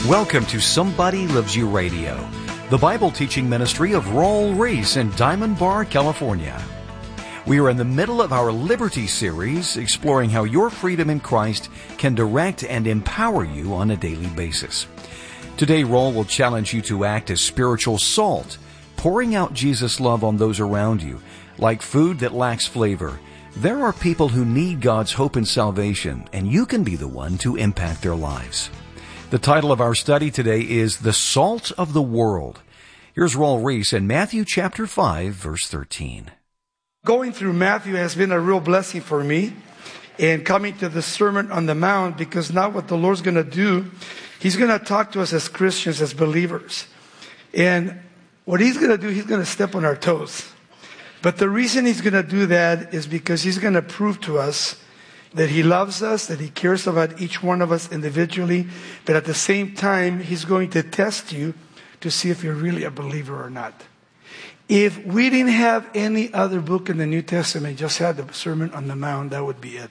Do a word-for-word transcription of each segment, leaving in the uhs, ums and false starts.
Welcome to Somebody Loves You Radio, the Bible teaching ministry of Raul Ries in Diamond Bar, California. We are in the middle of our Liberty series, exploring how your freedom in Christ can direct and empower you on a daily basis. Today, Raul will challenge you to act as spiritual salt, pouring out Jesus' love on those around you. Like food that lacks flavor, there are people who need God's hope and salvation, and you can be the one to impact their lives. The title of our study today is The Salt of the World. Here's Raul Ries in Matthew chapter five, verse thirteen. Going through Matthew has been a real blessing for me, and coming to the Sermon on the Mount, because now what the Lord's going to do, He's going to talk to us as Christians, as believers. And what He's going to do, He's going to step on our toes. But the reason He's going to do that is because He's going to prove to us that He loves us, that He cares about each one of us individually, but at the same time, He's going to test you to see if you're really a believer or not. If we didn't have any other book in the New Testament, just had the Sermon on the Mount, that would be it.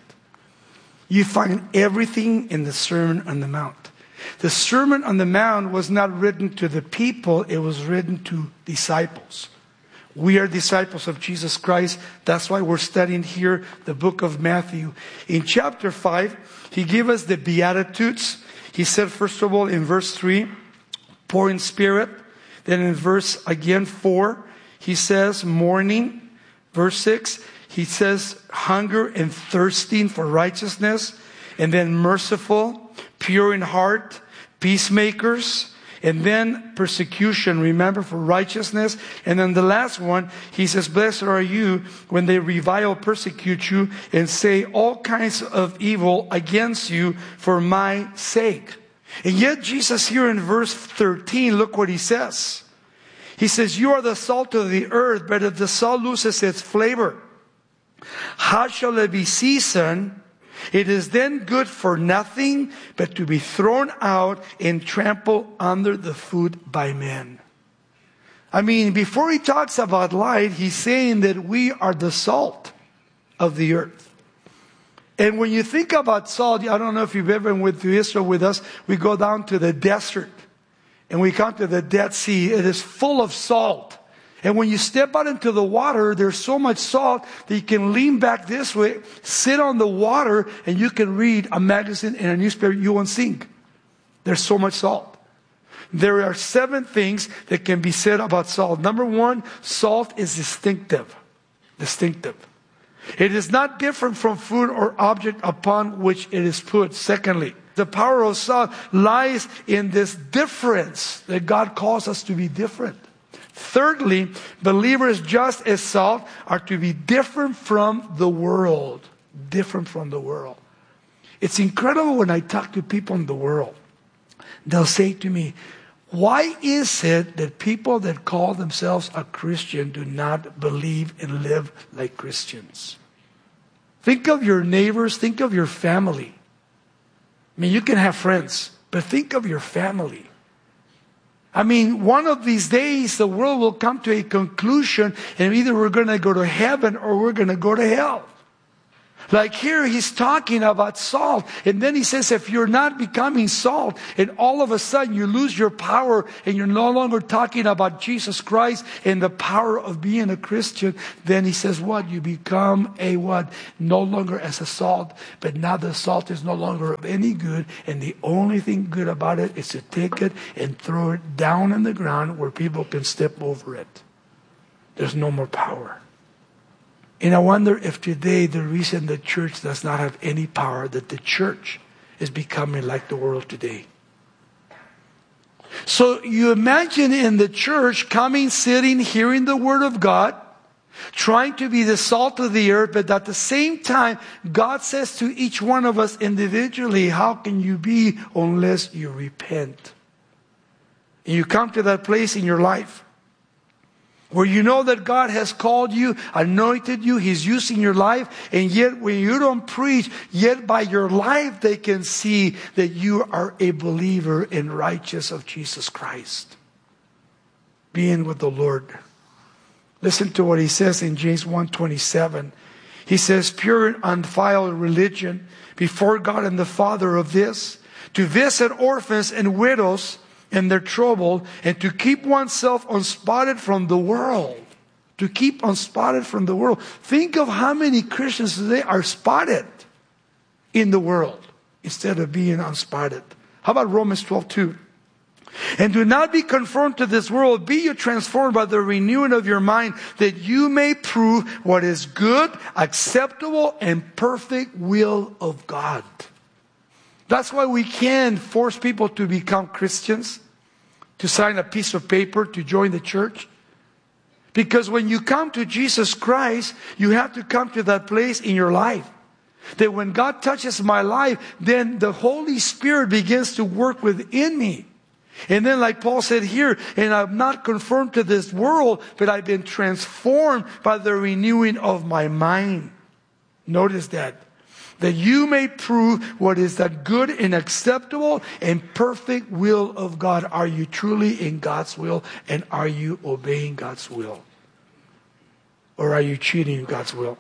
You find everything in the Sermon on the Mount. The Sermon on the Mount was not written to the people, it was written to disciples. We are disciples of Jesus Christ. That's why we're studying here the book of Matthew. In chapter five, He gave us the Beatitudes. He said, first of all, in verse three, poor in spirit. Then in verse, again, four, He says, mourning. Verse six, He says, hunger and thirsting for righteousness. And then merciful, pure in heart, peacemakers. And then persecution, remember, for righteousness. And then the last one, He says, blessed are you when they revile, persecute you, and say all kinds of evil against you for my sake. And yet Jesus here in verse thirteen, look what He says. He says, you are the salt of the earth, but if the salt loses its flavor, how shall it be seasoned? It is then good for nothing but to be thrown out and trampled under the foot by men. I mean, before He talks about light, He's saying that we are the salt of the earth. And when you think about salt, I don't know if you've ever went to Israel with us, we go down to the desert and we come to the Dead Sea. It is full of salt. And when you step out into the water, there's so much salt that you can lean back this way, sit on the water, and you can read a magazine and a newspaper. You won't sink. There's so much salt. There are seven things that can be said about salt. Number one, salt is distinctive. Distinctive. It is not different from food or object upon which it is put. Secondly, the power of salt lies in this difference that God calls us to be different. Thirdly, believers just as salt are to be different from the world. Different from the world. It's incredible when I talk to people in the world. They'll say to me, why is it that people that call themselves a Christian do not believe and live like Christians? Think of your neighbors, think of your family. I mean, you can have friends, but think of your family. I mean, one of these days, the world will come to a conclusion, and either we're going to go to heaven or we're going to go to hell. Like here, He's talking about salt. And then He says, if you're not becoming salt, and all of a sudden you lose your power, and you're no longer talking about Jesus Christ and the power of being a Christian, then He says what? You become a what? No longer as a salt. But now the salt is no longer of any good, and the only thing good about it is to take it and throw it down in the ground where people can step over it. There's no more power. And I wonder if today the reason the church does not have any power, that the church is becoming like the world today. So you imagine in the church coming, sitting, hearing the Word of God, trying to be the salt of the earth, but at the same time, God says to each one of us individually, how can you be unless you repent? And you come to that place in your life where you know that God has called you, anointed you, He's using your life, and yet when you don't preach, yet by your life they can see that you are a believer and righteous of Jesus Christ. Being with the Lord. Listen to what He says in James one twenty-seven. He says, pure and undefiled religion before God and the Father of this, to visit orphans and widows in their trouble, and to keep oneself unspotted from the world. To keep unspotted from the world. Think of how many Christians today are spotted in the world instead of being unspotted. How about Romans twelve two? And do not be conformed to this world. Be you transformed by the renewing of your mind, that you may prove what is good, acceptable, and perfect will of God. That's why we can't force people to become Christians, to sign a piece of paper, to join the church. Because when you come to Jesus Christ, you have to come to that place in your life. That when God touches my life, then the Holy Spirit begins to work within me. And then like Paul said here, and I'm not conformed to this world, but I've been transformed by the renewing of my mind. Notice that. That you may prove what is that good and acceptable and perfect will of God. Are you truly in God's will? And are you obeying God's will? Or are you cheating God's will?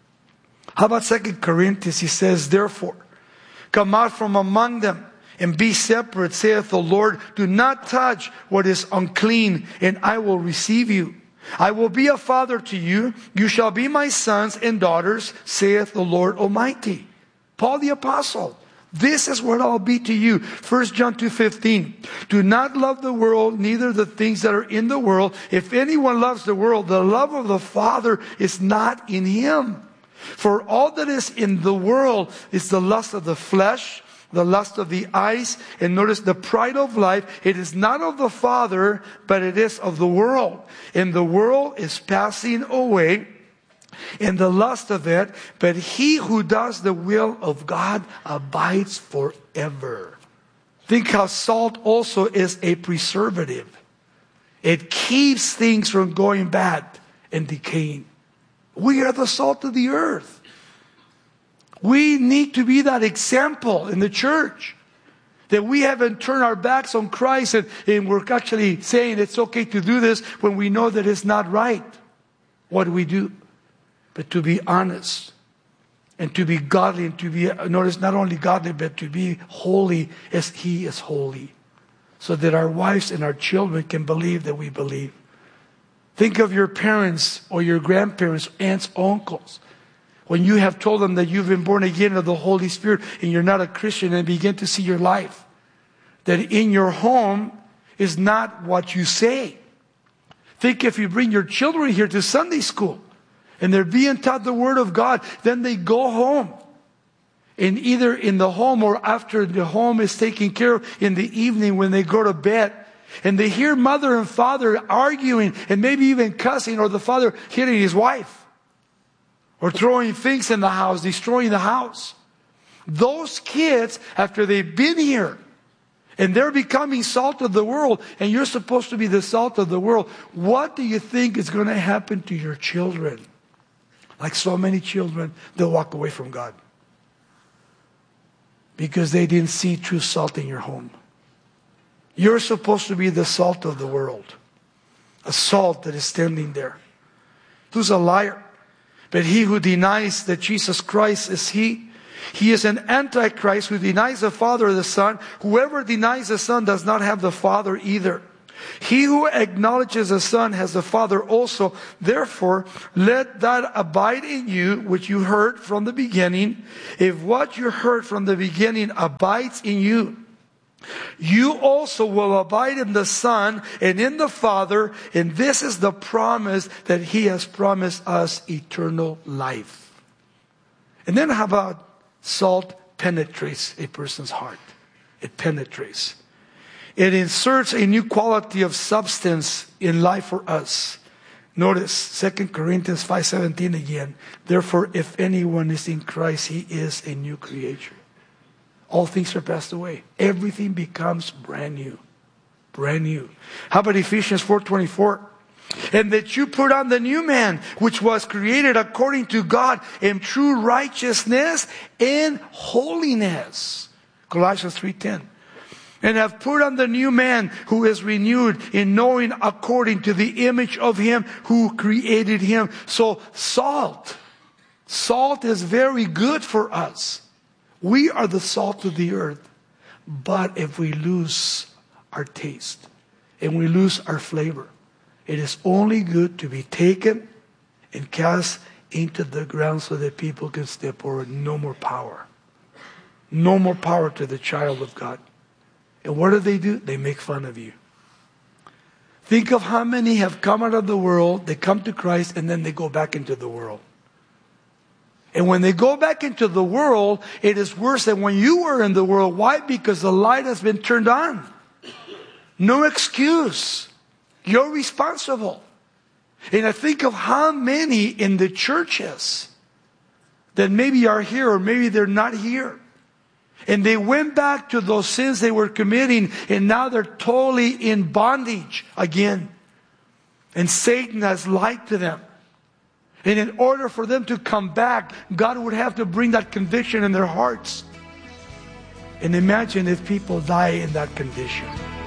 How about Second Corinthians? He says, therefore, come out from among them and be separate, saith the Lord. Do not touch what is unclean, and I will receive you. I will be a father to you. You shall be my sons and daughters, saith the Lord Almighty. Paul the Apostle. This is what I'll be to you. First John two fifteen. Do not love the world, neither the things that are in the world. If anyone loves the world, the love of the Father is not in him. For all that is in the world is the lust of the flesh, the lust of the eyes, and notice the pride of life. It is not of the Father, but it is of the world. And the world is passing away in the lust of it, but he who does the will of God abides forever. Think how salt also is a preservative. It keeps things from going bad and decaying. We are the salt of the earth. We need to be that example in the church. That we haven't turned our backs on Christ and, and we're actually saying it's okay to do this when we know that it's not right. What do we do? But to be honest and to be godly and to be, notice, not only godly, but to be holy as He is holy. So that our wives and our children can believe that we believe. Think of your parents or your grandparents, aunts, uncles. When you have told them that you've been born again of the Holy Spirit and you're not a Christian, and begin to see your life. That in your home is not what you say. Think if you bring your children here to Sunday school and they're being taught the Word of God, then they go home. And either in the home or after the home is taken care of in the evening when they go to bed, and they hear mother and father arguing and maybe even cussing, or the father hitting his wife, or throwing things in the house, destroying the house. Those kids, after they've been here, and they're becoming salt of the world, and you're supposed to be the salt of the world, what do you think is going to happen to your children? Like so many children, they'll walk away from God. Because they didn't see true salt in your home. You're supposed to be the salt of the world. A salt that is standing there. Who's a liar? But he who denies that Jesus Christ is He, he is an antichrist who denies the Father or the Son. Whoever denies the Son does not have the Father either. He who acknowledges the Son has the Father also. Therefore, let that abide in you which you heard from the beginning. If what you heard from the beginning abides in you, you also will abide in the Son and in the Father, and this is the promise that He has promised us, eternal life. And then how about salt penetrates a person's heart? It penetrates. It inserts a new quality of substance in life for us. Notice Second Corinthians five seventeen again. Therefore, if anyone is in Christ, he is a new creature. All things are passed away. Everything becomes brand new. Brand new. How about Ephesians four twenty-four? And that you put on the new man, which was created according to God in true righteousness and holiness. Colossians three ten. And have put on the new man who is renewed in knowing according to the image of Him who created him. So salt. Salt is very good for us. We are the salt of the earth. But if we lose our taste and we lose our flavor, it is only good to be taken and cast into the ground so that people can step forward. No more power. No more power to the child of God. And what do they do? They make fun of you. Think of how many have come out of the world, they come to Christ, and then they go back into the world. And when they go back into the world, it is worse than when you were in the world. Why? Because the light has been turned on. No excuse. You're responsible. And I think of how many in the churches that maybe are here or maybe they're not here. And they went back to those sins they were committing, and now they're totally in bondage again. And Satan has lied to them. And in order for them to come back, God would have to bring that conviction in their hearts. And imagine if people die in that condition.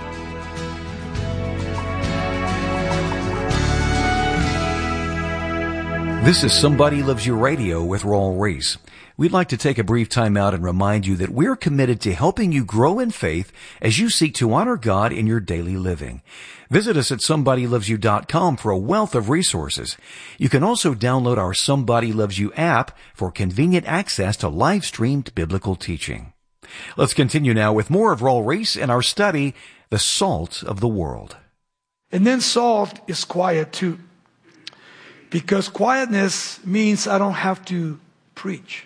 This is Somebody Loves You Radio with Raul Ries. We'd like to take a brief time out and remind you that we're committed to helping you grow in faith as you seek to honor God in your daily living. Visit us at somebody loves you dot com for a wealth of resources. You can also download our Somebody Loves You app for convenient access to live-streamed biblical teaching. Let's continue now with more of Raul Ries and our study, The Salt of the World. And then salt is quiet too. Because quietness means I don't have to preach.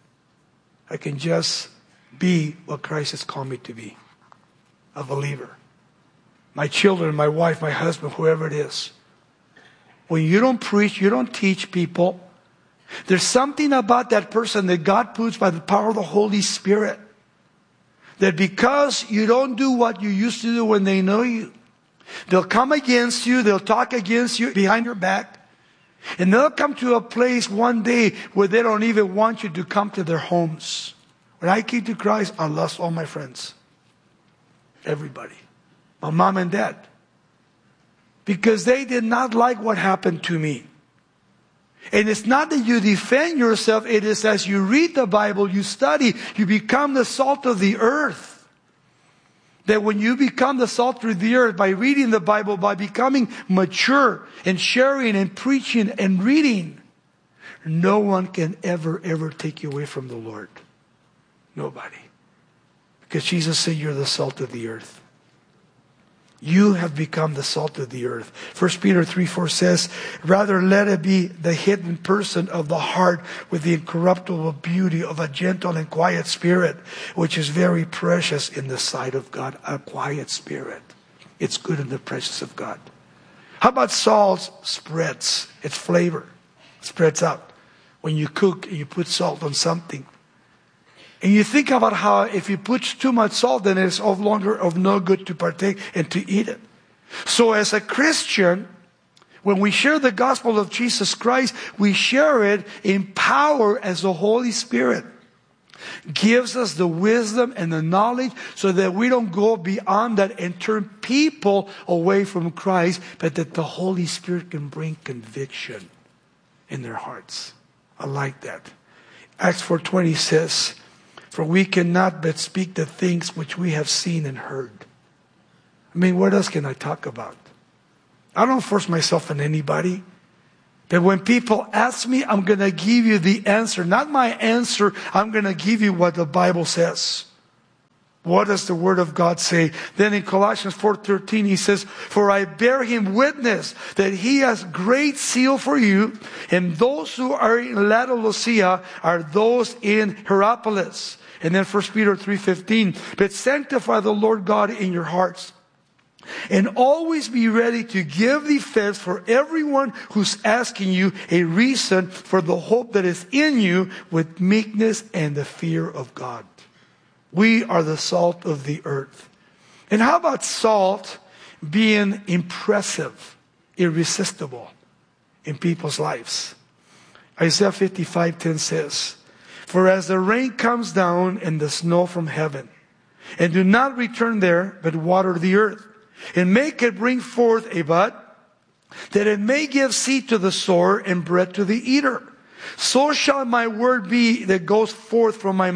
I can just be what Christ has called me to be. A believer. My children, my wife, my husband, whoever it is. When you don't preach, you don't teach people, there's something about that person that God puts by the power of the Holy Spirit. That because you don't do what you used to do when they know you, they'll come against you, they'll talk against you behind your back. And they'll come to a place one day where they don't even want you to come to their homes. When I came to Christ, I lost all my friends. Everybody. My mom and dad. Because they did not like what happened to me. And it's not that you defend yourself. It is as you read the Bible, you study, you become the salt of the earth. That when you become the salt of the earth by reading the Bible, by becoming mature and sharing and preaching and reading, no one can ever, ever take you away from the Lord. Nobody. Because Jesus said you're the salt of the earth. You have become the salt of the earth. First Peter three four says, rather let it be the hidden person of the heart with the incorruptible beauty of a gentle and quiet spirit, which is very precious in the sight of God. A quiet spirit. It's good in the presence of God. How about salt spreads? Its flavor spreads out. When you cook and you put salt on something. And you think about how if you put too much salt, then it's no longer of no good to partake and to eat it. So as a Christian, when we share the gospel of Jesus Christ, we share it in power as the Holy Spirit gives us the wisdom and the knowledge so that we don't go beyond that and turn people away from Christ, but that the Holy Spirit can bring conviction in their hearts. I like that. Acts four twenty says, for we cannot but speak the things which we have seen and heard. I mean, what else can I talk about? I don't force myself on anybody. But when people ask me, I'm going to give you the answer. Not my answer. I'm going to give you what the Bible says. What does the Word of God say? Then in Colossians four thirteen, he says, for I bear him witness that he has great zeal for you, and those who are in Laodicea are those in Hierapolis. And then First Peter three fifteen, but sanctify the Lord God in your hearts, and always be ready to give defense for everyone who's asking you a reason for the hope that is in you with meekness and the fear of God. We are the salt of the earth. And how about salt being impressive, irresistible in people's lives? Isaiah fifty-five ten says, for as the rain comes down and the snow from heaven, and do not return there, but water the earth, and make it bring forth a bud, that it may give seed to the sower and bread to the eater. So shall my word be that goes forth from my mouth.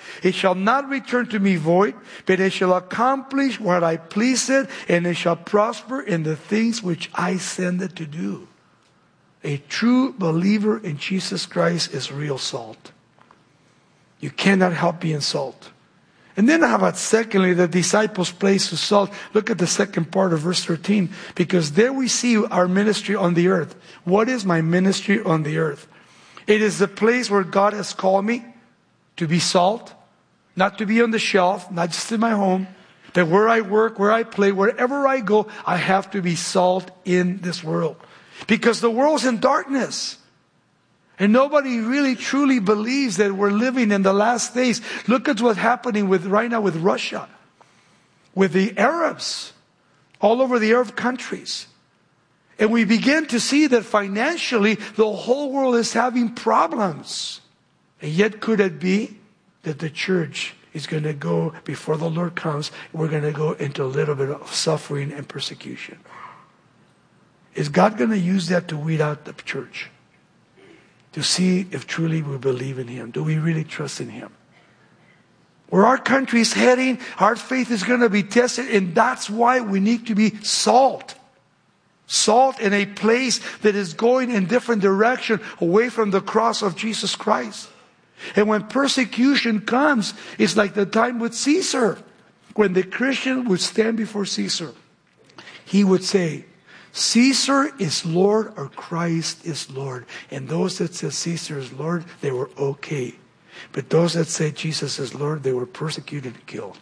It shall not return to me void, but it shall accomplish what I please it, and it shall prosper in the things which I send it to do. A true believer in Jesus Christ is real salt. You cannot help being salt. And then how about secondly, the disciples' place of salt? Look at the second part of verse thirteen. Because there we see our ministry on the earth. What is my ministry on the earth? It is the place where God has called me to be salt. Not to be on the shelf, not just in my home. But where I work, where I play, wherever I go, I have to be salt in this world. Because the world's in darkness. And nobody really truly believes that we're living in the last days. Look at what's happening with right now with Russia. With the Arabs. All over the Arab countries. And we begin to see that financially the whole world is having problems. And yet could it be that the church is going to go, before the Lord comes, we're going to go into a little bit of suffering and persecution? Is God going to use that to weed out the church? To see if truly we believe in Him. Do we really trust in Him? Where our country is heading, our faith is going to be tested. And that's why we need to be salt. Salt in a place that is going in different direction away from the cross of Jesus Christ. And when persecution comes, it's like the time with Caesar. When the Christian would stand before Caesar, he would say, Caesar is Lord or Christ is Lord. And those that said Caesar is Lord, they were okay. But those that said Jesus is Lord, they were persecuted and killed.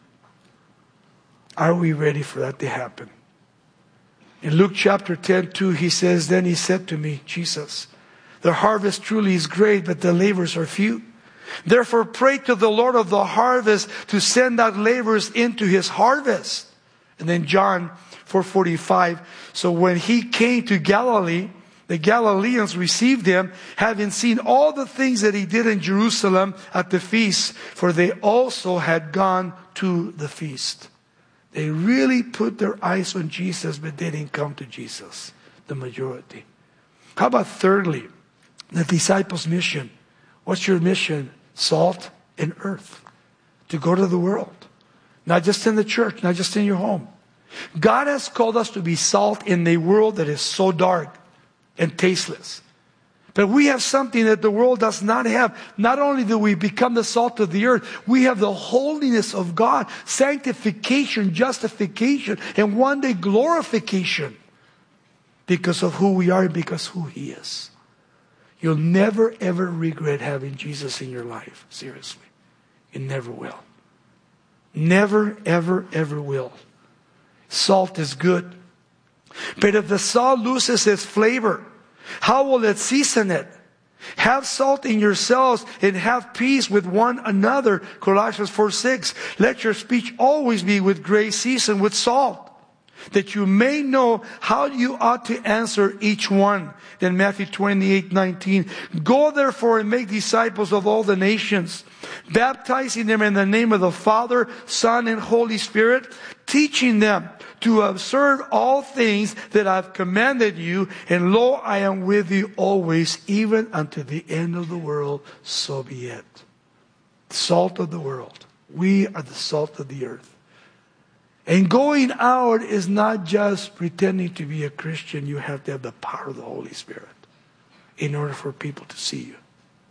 Are we ready for that to happen? In Luke chapter ten, two, he says, then he said to me, Jesus, the harvest truly is great, but the laborers are few. Therefore pray to the Lord of the harvest to send out laborers into His harvest. And then John four forty-five, so when He came to Galilee, the Galileans received Him, having seen all the things that He did in Jerusalem at the feast, for they also had gone to the feast. They really put their eyes on Jesus, but they didn't come to Jesus, the majority. How about thirdly, the disciples' mission? What's your mission? Salt and earth. To go to the world. Not just in the church, not just in your home. God has called us to be salt in a world that is so dark and tasteless. But we have something that the world does not have. Not only do we become the salt of the earth, we have the holiness of God, sanctification, justification, and one day glorification. Because of who we are and because who He is. You'll never ever regret having Jesus in your life. Seriously. You never will. Never, ever, ever will. Salt is good. But if the salt loses its flavor, how will it season it? Have salt in yourselves and have peace with one another. Colossians four six. Let your speech always be with grace seasoned with salt, that you may know how you ought to answer each one. Then Matthew twenty-eight nineteen. Go therefore and make disciples of all the nations, baptizing them in the name of the Father, Son, and Holy Spirit, teaching them to observe all things that I've commanded you, and lo, I am with you always, even unto the end of the world. So be it. Salt of the world. We are the salt of the earth. And going out is not just pretending to be a Christian. You have to have the power of the Holy Spirit in order for people to see you.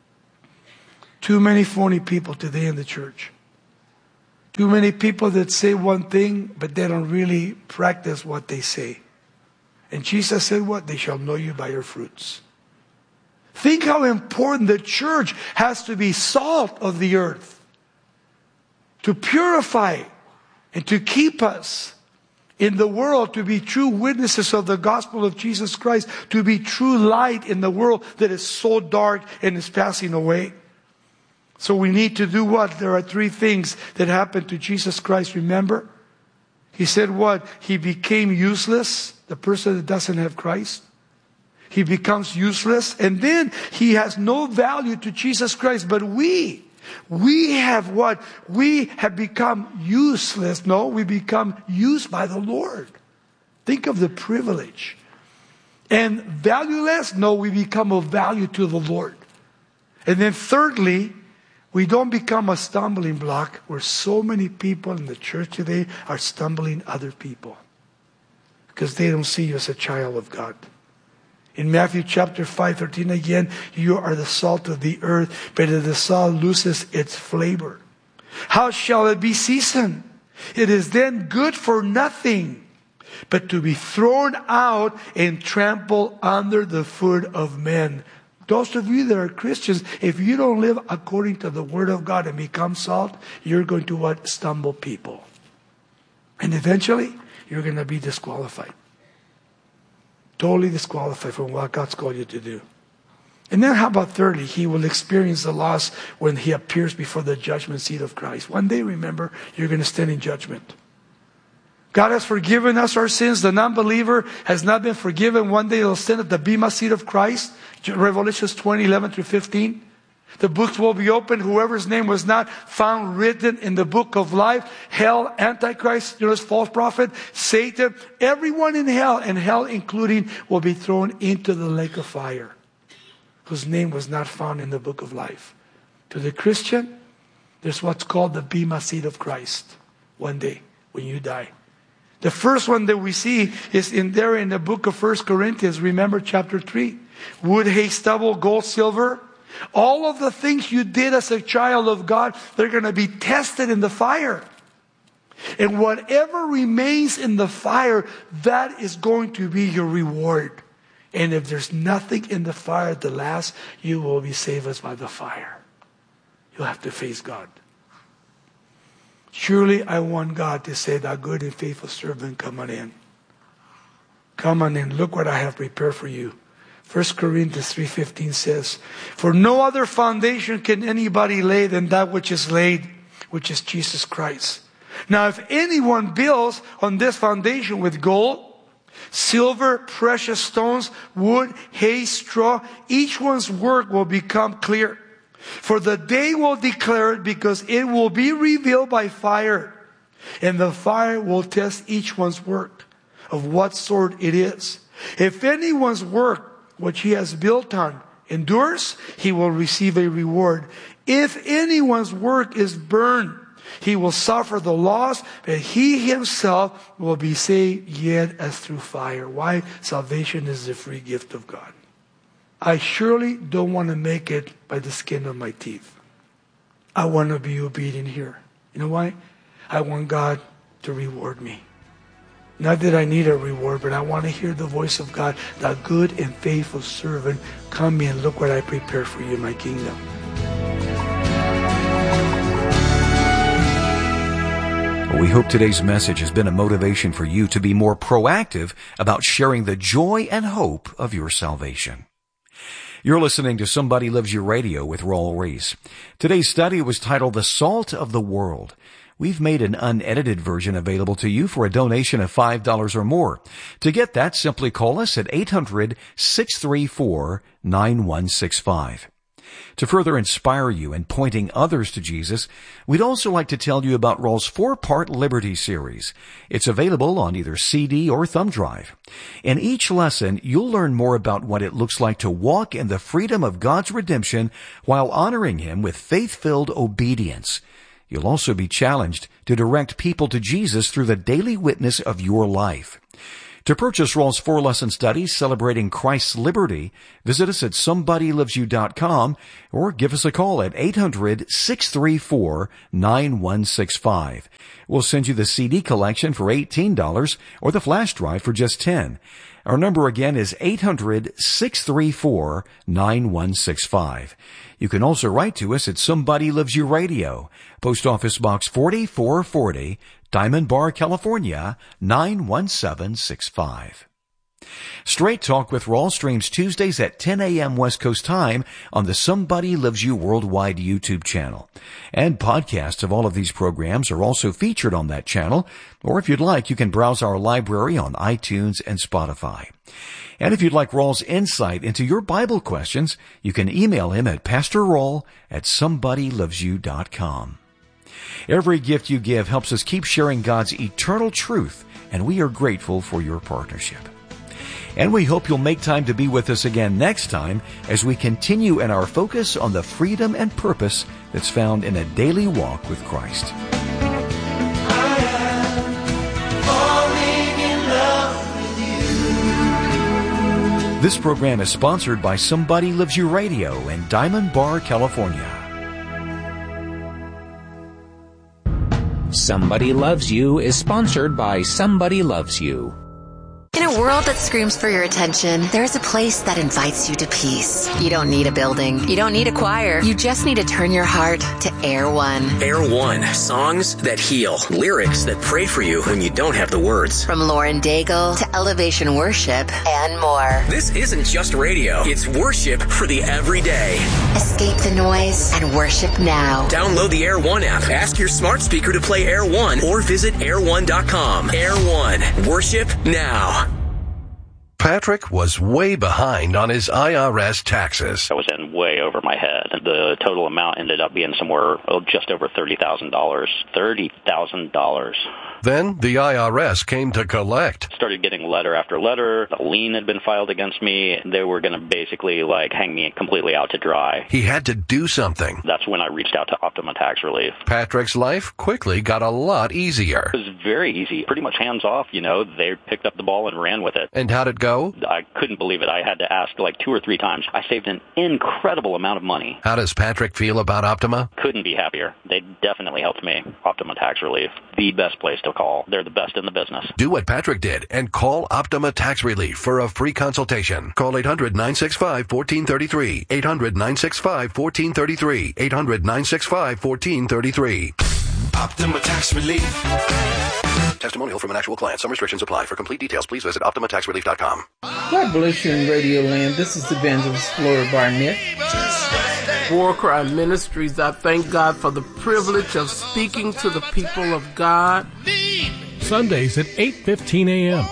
Too many phony people today in the church. Too many people that say one thing, but they don't really practice what they say. And Jesus said what? They shall know you by your fruits. Think how important the church has to be salt of the earth. To purify and to keep us in the world, to be true witnesses of the gospel of Jesus Christ, to be true light in the world that is so dark and is passing away. So we need to do what? There are three things that happened to Jesus Christ. Remember? He said what? He became useless. The person that doesn't have Christ. He becomes useless. And then he has no value to Jesus Christ. But we, we have what? We have become useless. No, we become used by the Lord. Think of the privilege. And valueless? No, we become of value to the Lord. And then thirdly, We don't become a stumbling block where so many people in the church today are stumbling other people because they don't see you as a child of God. In Matthew chapter five, thirteen again, you are the salt of the earth, but if the salt loses its flavor, how shall it be seasoned? It is then good for nothing, but to be thrown out and trampled under the foot of men. Those of you that are Christians, if you don't live according to the Word of God and become salt, you're going to what? Stumble people. And eventually, you're going to be disqualified. Totally disqualified from what God's called you to do. And then how about thirdly, he will experience the loss when he appears before the judgment seat of Christ. One day, remember, you're going to stand in judgment. God has forgiven us our sins. The non-believer has not been forgiven. One day he'll stand at the bema seat of Christ. Revelation twenty, eleven through fifteen. The books will be opened. Whoever's name was not found written in the book of life, hell, Antichrist, you know, false prophet, Satan, everyone in hell, and hell including, will be thrown into the lake of fire, whose name was not found in the book of life. To the Christian, there's what's called the bema seat of Christ. One day, when you die. The first one that we see is in there in the book of First Corinthians. Remember chapter three. Wood, hay, stubble, gold, silver. All of the things you did as a child of God, they're going to be tested in the fire. And whatever remains in the fire, that is going to be your reward. And if there's nothing in the fire that lasts, you will be saved as by the fire. You'll have to face God. Surely I want God to say, "Thou good and faithful servant, come on in. Come on in. Look what I have prepared for you." First Corinthians three fifteen says, "For no other foundation can anybody lay than that which is laid, which is Jesus Christ. Now if anyone builds on this foundation with gold, silver, precious stones, wood, hay, straw, each one's work will become clear. For the day will declare it, because it will be revealed by fire. And the fire will test each one's work, of what sort it is. If anyone's work, which he has built on, endures, he will receive a reward. If anyone's work is burned, he will suffer the loss, but he himself will be saved, yet as through fire." Why? Salvation is the free gift of God. I surely don't want to make it by the skin of my teeth. I want to be obedient here. You know why? I want God to reward me. Not that I need a reward, but I want to hear the voice of God. "Thou good and faithful servant, come in, look what I prepared for you in my kingdom." We hope today's message has been a motivation for you to be more proactive about sharing the joy and hope of your salvation. You're listening to Somebody Loves You Radio with Raul Ries. Today's study was titled The Salt of the World. We've made an unedited version available to you for a donation of five dollars or more. To get that, simply call us at eight hundred, six three four, nine one six five. To further inspire you in pointing others to Jesus, we'd also like to tell you about Raul's four-part Liberty series. It's available on either C D or thumb drive. In each lesson, you'll learn more about what it looks like to walk in the freedom of God's redemption while honoring Him with faith-filled obedience. You'll also be challenged to direct people to Jesus through the daily witness of your life. To purchase Raul's four-lesson studies celebrating Christ's liberty, visit us at somebody loves you dot com or give us a call at eight hundred, six three four, nine one six five. We'll send you the C D collection for eighteen dollars or the flash drive for just ten dollars. Our number again is eight hundred, six three four, nine one six five. You can also write to us at Somebody Loves You Radio, Post Office Box forty-four forty, Diamond Bar, California, nine one seven six five. Straight Talk with Raul streams Tuesdays at ten a.m. West Coast time on the Somebody Loves You Worldwide YouTube channel. And podcasts of all of these programs are also featured on that channel, or if you'd like, you can browse our library on iTunes and Spotify. And if you'd like Raul's insight into your Bible questions, you can email him at pastor raul at somebody loves you dot com. Every gift you give helps us keep sharing God's eternal truth, and we are grateful for your partnership. And we hope you'll make time to be with us again next time as we continue in our focus on the freedom and purpose that's found in a daily walk with Christ. This program is sponsored by Somebody Loves You Radio in Diamond Bar, California. Somebody Loves You is sponsored by Somebody Loves You. In a world that screams for your attention, there's a place that invites you to peace. You don't need a building. You don't need a choir. You just need to turn your heart to Air One. Air One. Songs that heal. Lyrics that pray for you when you don't have the words. From Lauren Daigle to Elevation Worship and more. This isn't just radio. It's worship for the everyday. Escape the noise and worship now. Download the Air One app. Ask your smart speaker to play Air One or visit air one dot com. Air One. Worship now. Patrick was way behind on his I R S taxes. I was in way over my head. The total amount ended up being somewhere oh, just over thirty thousand dollars. thirty thousand dollars. Then the I R S came to collect. Started getting letter after letter. A lien had been filed against me. They were going to basically like hang me completely out to dry. He had to do something. That's when I reached out to Optima Tax Relief. Patrick's life quickly got a lot easier. It was very easy. Pretty much hands off, you know. They picked up the ball and ran with it. And how'd it go? I couldn't believe it. I had to ask like two or three times. I saved an incredible amount of money. How does Patrick feel about Optima? Couldn't be happier. They definitely helped me. Optima Tax Relief. The best place to call. They're the best in the business. Do what Patrick did and call Optima Tax Relief for a free consultation. Call eight hundred, nine six five, one four three three. eight hundred, nine six five, one four three three. eight hundred, nine six five, one four three three. Optima Tax Relief. Testimonial from an actual client. Some restrictions apply. For complete details, please visit optima tax relief dot com. God bless you in Radio Land. This is Evangelist Flora Barnett. War Cry Ministries, I thank God for the privilege of speaking to the people of God. Sundays at eight fifteen a.m.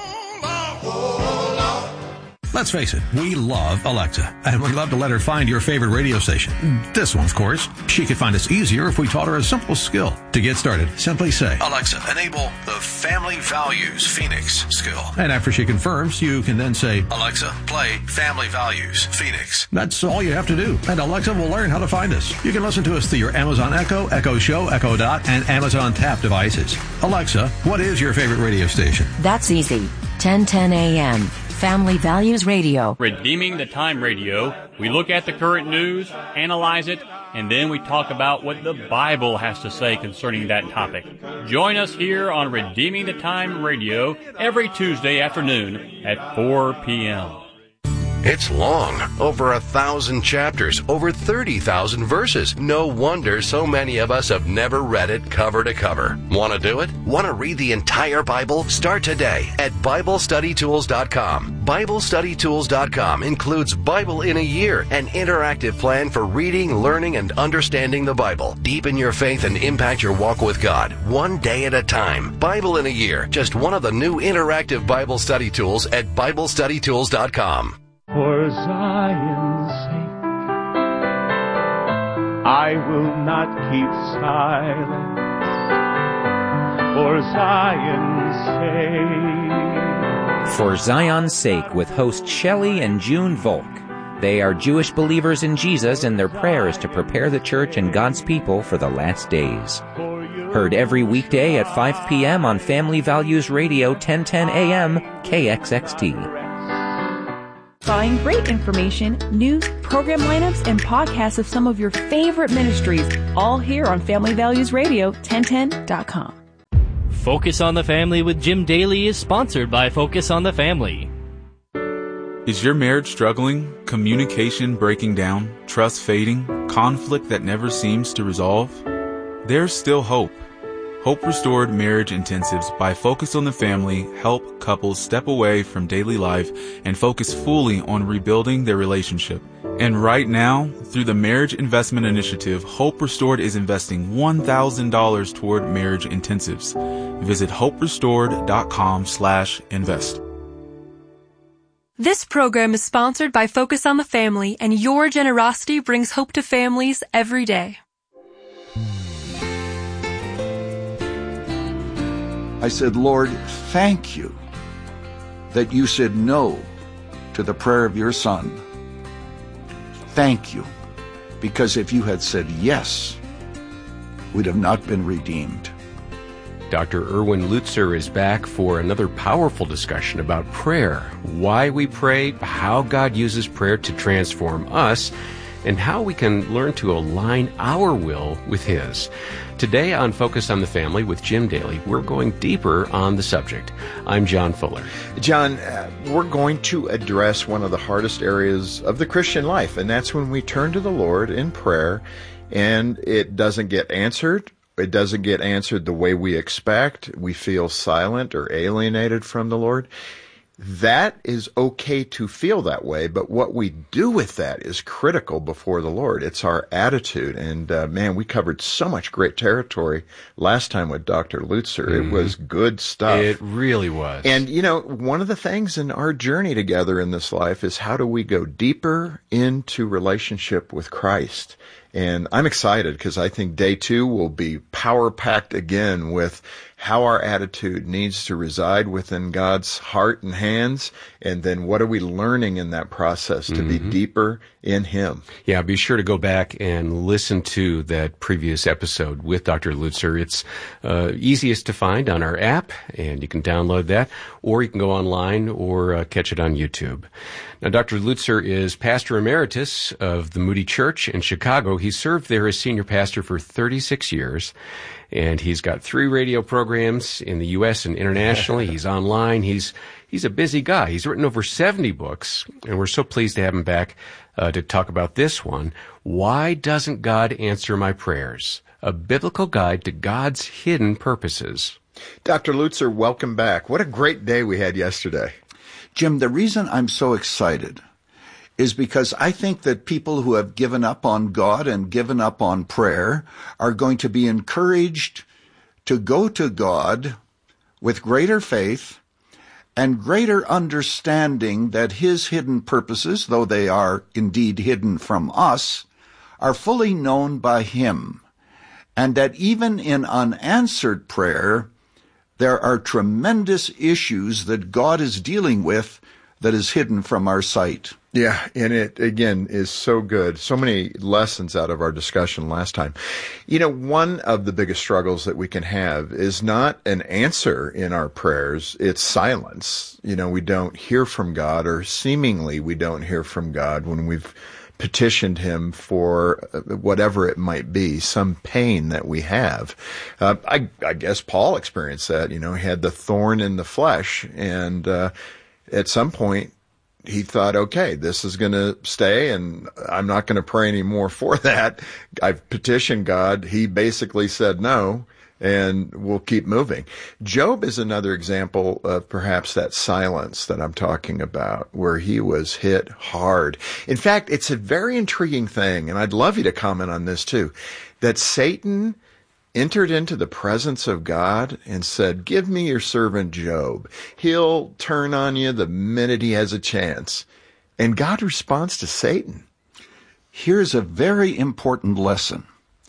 Let's face it, we love Alexa, and we love to let her find your favorite radio station. This one, of course. She could find us easier if we taught her a simple skill. To get started, simply say, Alexa, enable the Family Values Phoenix skill. And after she confirms, you can then say, Alexa, play Family Values Phoenix. That's all you have to do, and Alexa will learn how to find us. You can listen to us through your Amazon Echo, Echo Show, Echo Dot, and Amazon Tap devices. Alexa, what is your favorite radio station? That's easy. ten ten a.m. Family Values Radio. Redeeming the Time Radio. We look at the current news, analyze it, and then we talk about what the Bible has to say concerning that topic. Join us here on Redeeming the Time Radio every Tuesday afternoon at four p.m. It's long, over a thousand chapters, over thirty thousand verses. No wonder so many of us have never read it cover to cover. Want to do it? Want to read the entire Bible? Start today at Bible Study Tools dot com. Bible Study Tools dot com includes Bible in a Year, an interactive plan for reading, learning, and understanding the Bible. Deepen your faith and impact your walk with God, one day at a time. Bible in a Year, just one of the new interactive Bible study tools at Bible Study Tools dot com. For Zion's sake, I will not keep silent. For Zion's sake. For Zion's Sake with host Shelley and June Volk. They are Jewish believers in Jesus, and their prayer is to prepare the church and God's people for the last days. Heard every weekday at five p.m. on Family Values Radio, ten ten a.m. K X X T. Find great information, news, program lineups, and podcasts of some of your favorite ministries, all here on Family Values Radio, ten ten dot com. Focus on the Family with Jim Daly is sponsored by Focus on the Family. Is your marriage struggling? Communication breaking down? Trust fading? Conflict that never seems to resolve? There's still hope. Hope Restored Marriage Intensives by Focus on the Family help couples step away from daily life and focus fully on rebuilding their relationship. And right now, through the Marriage Investment Initiative, Hope Restored is investing one thousand dollars toward marriage intensives. Visit hope restored dot com slash invest. This program is sponsored by Focus on the Family, and your generosity brings hope to families every day. I said, Lord, thank you that you said no to the prayer of your son. Thank you, because if you had said yes, we'd have not been redeemed. Doctor Erwin Lutzer is back for another powerful discussion about prayer, why we pray, how God uses prayer to transform us, and how we can learn to align our will with His. Today on Focus on the Family with Jim Daly, we're going deeper on the subject. I'm John Fuller. John, uh, we're going to address one of the hardest areas of the Christian life, and that's when we turn to the Lord in prayer and it doesn't get answered. It doesn't get answered the way we expect. We feel silent or alienated from the Lord. That is okay to feel that way, but what we do with that is critical before the Lord. It's our attitude. And, uh, man, we covered so much great territory last time with Doctor Lutzer. Mm-hmm. It was good stuff. It really was. And, you know, one of the things in our journey together in this life is how do we go deeper into relationship with Christ? And I'm excited because I think day two will be power-packed again with how our attitude needs to reside within God's heart and hands, and then what are we learning in that process to mm-hmm. be deeper in Him. Yeah, be sure to go back and listen to that previous episode with Doctor Lutzer. It's uh, easiest to find on our app, and you can download that, or you can go online or uh, catch it on YouTube. Now, Doctor Lutzer is pastor emeritus of the Moody Church in Chicago. He served there as senior pastor for thirty-six years, and he's got three radio programs in the U S and internationally. He's online. He's he's a busy guy. He's written over seventy books, and we're so pleased to have him back uh, to talk about this one. Why Doesn't God Answer My Prayers? A Biblical Guide to God's Hidden Purposes. Doctor Lutzer, welcome back. What a great day we had yesterday. Jim, the reason I'm so excited is because I think that people who have given up on God and given up on prayer are going to be encouraged to go to God with greater faith and greater understanding that His hidden purposes, though they are indeed hidden from us, are fully known by Him, and that even in unanswered prayer, there are tremendous issues that God is dealing with that is hidden from our sight. Yeah, and it, again, is so good. So many lessons out of our discussion last time. You know, one of the biggest struggles that we can have is not an answer in our prayers, it's silence. You know, we don't hear from God, or seemingly we don't hear from God when we've petitioned Him for whatever it might be, some pain that we have. Uh, I, I guess Paul experienced that. You know, he had the thorn in the flesh, and uh, at some point he thought, okay, this is going to stay, and I'm not going to pray anymore for that. I've petitioned God. He basically said no, and we'll keep moving. Job is another example of perhaps that silence that I'm talking about, where he was hit hard. In fact, it's a very intriguing thing, and I'd love you to comment on this too, that Satan entered into the presence of God and said, give me your servant Job. He'll turn on you the minute he has a chance. And God responds to Satan. Here's a very important lesson.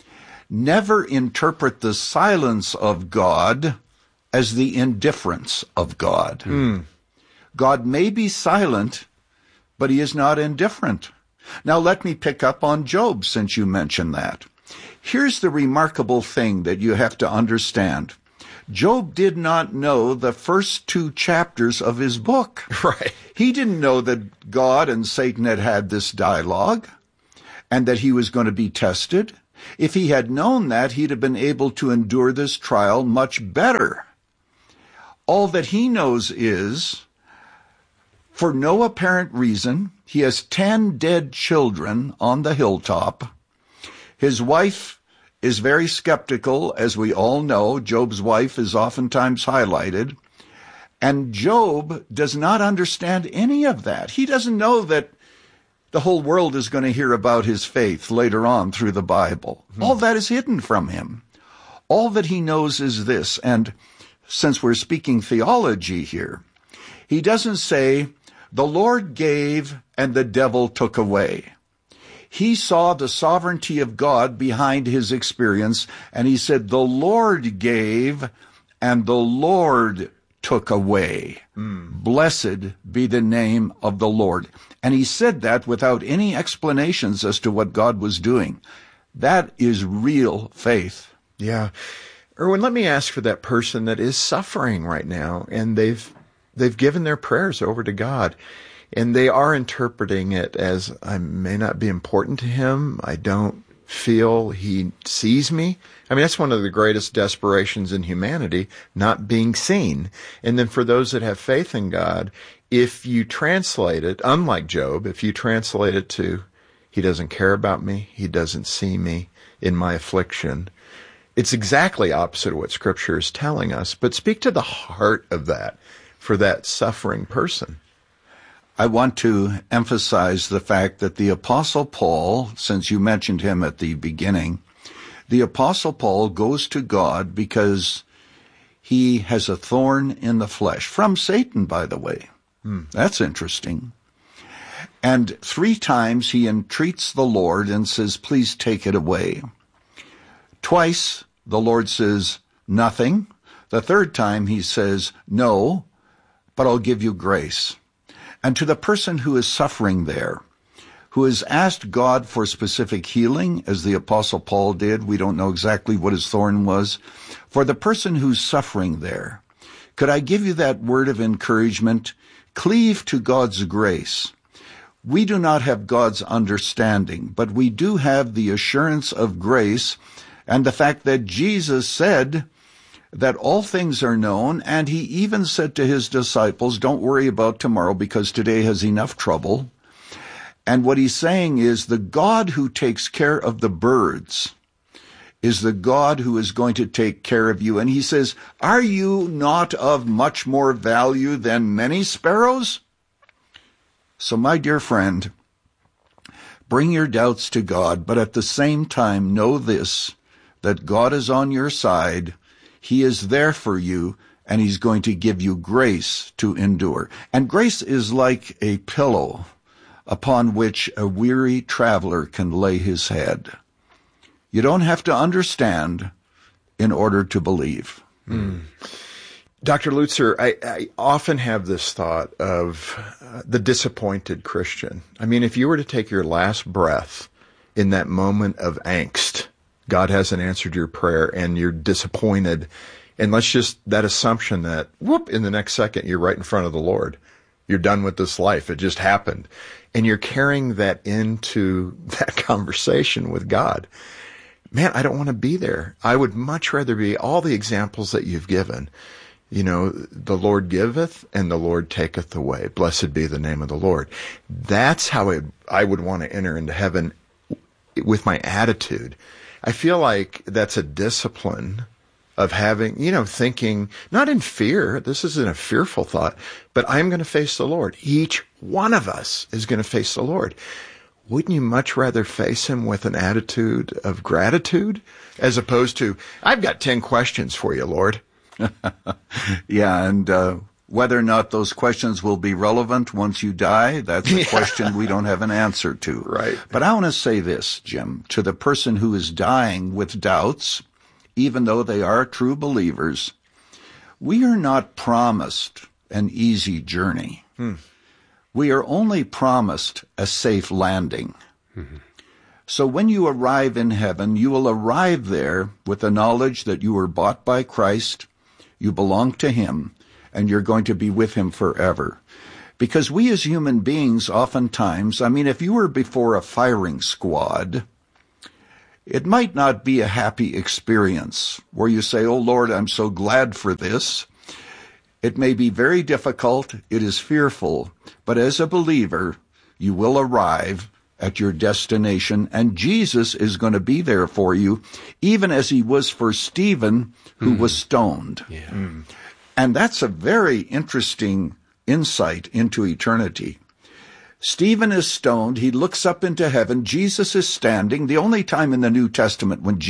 Never interpret the silence of God as the indifference of God. Mm. God may be silent, but He is not indifferent. Now let me pick up on Job, since you mentioned that. Here's the remarkable thing that you have to understand. Job did not know the first two chapters of his book. Right. He didn't know that God and Satan had had this dialogue and that he was going to be tested. If he had known that, he'd have been able to endure this trial much better. All that he knows is, for no apparent reason, he has ten dead children on the hilltop. His wife is very skeptical, as we all know. Job's wife is oftentimes highlighted. And Job does not understand any of that. He doesn't know that the whole world is going to hear about his faith later on through the Bible. Mm-hmm. All that is hidden from him. All that he knows is this, and since we're speaking theology here, he doesn't say, the Lord gave and the devil took away. He saw the sovereignty of God behind his experience, and he said, the Lord gave and the Lord took away. Mm. Blessed be the name of the Lord. And he said that without any explanations as to what God was doing. That is real faith. Yeah. Erwin, let me ask for that person that is suffering right now, and they've they've given their prayers over to God, and they are interpreting it as, I may not be important to him, I don't feel he sees me. I mean, that's one of the greatest desperations in humanity, not being seen. And then for those that have faith in God, if you translate it, unlike Job, if you translate it to, he doesn't care about me, he doesn't see me in my affliction, it's exactly opposite of what Scripture is telling us. But speak to the heart of that for that suffering person. I want to emphasize the fact that the Apostle Paul, since you mentioned him at the beginning, the Apostle Paul goes to God because he has a thorn in the flesh, from Satan, by the way. Hmm. That's interesting. And three times he entreats the Lord and says, please take it away. Twice the Lord says, nothing. The third time he says, no, but I'll give you grace. And to the person who is suffering there, who has asked God for specific healing, as the Apostle Paul did, we don't know exactly what his thorn was, for the person who's suffering there, could I give you that word of encouragement? Cleave to God's grace. We do not have God's understanding, but we do have the assurance of grace and the fact that Jesus said that all things are known, and he even said to his disciples, don't worry about tomorrow because today has enough trouble. And what he's saying is the God who takes care of the birds is the God who is going to take care of you. And he says, are you not of much more value than many sparrows? So my dear friend, bring your doubts to God, but at the same time know this, that God is on your side. He is there for you, and he's going to give you grace to endure. And grace is like a pillow upon which a weary traveler can lay his head. You don't have to understand in order to believe. Mm. Doctor Lutzer, I, I often have this thought of uh, the disappointed Christian. I mean, if you were to take your last breath in that moment of angst, God hasn't answered your prayer and you're disappointed, and let's just, that assumption that, whoop, in the next second you're right in front of the Lord. You're done with this life. It just happened. And you're carrying that into that conversation with God. Man, I don't want to be there. I would much rather be all the examples that you've given. You know, the Lord giveth and the Lord taketh away. Blessed be the name of the Lord. That's how it, I would want to enter into heaven with my attitude. I feel like that's a discipline of having, you know, thinking, not in fear, this isn't a fearful thought, but I'm going to face the Lord. Each one of us is going to face the Lord. Wouldn't you much rather face him with an attitude of gratitude as opposed to, I've got ten questions for you, Lord? Yeah, and uh, whether or not those questions will be relevant once you die, that's a yeah. question we don't have an answer to. Right. But I want to say this, Jim, to the person who is dying with doubts, even though they are true believers, we are not promised an easy journey. Hmm. We are only promised a safe landing. Mm-hmm. So when you arrive in heaven, you will arrive there with the knowledge that you were bought by Christ, you belong to him, and you're going to be with him forever. Because we as human beings oftentimes, I mean, if you were before a firing squad, it might not be a happy experience where you say, oh Lord, I'm so glad for this. It may be very difficult, it is fearful, but as a believer, you will arrive at your destination, and Jesus is going to be there for you, even as he was for Stephen, who mm. was stoned. Yeah. Mm. And that's a very interesting insight into eternity. Stephen is stoned. He looks up into heaven. Jesus is standing. The only time in the New Testament when Jesus